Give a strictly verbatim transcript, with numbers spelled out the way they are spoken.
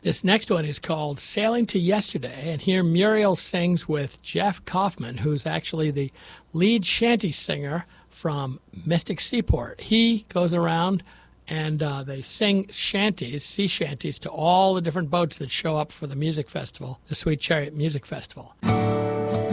This next one is called Sailing to Yesterday, and here Muriel sings with Jeff Kaufman, who's actually the lead shanty singer from Mystic Seaport. He goes around and uh, they sing shanties, sea shanties, to all the different boats that show up for the music festival, the Sweet Chariot Music Festival.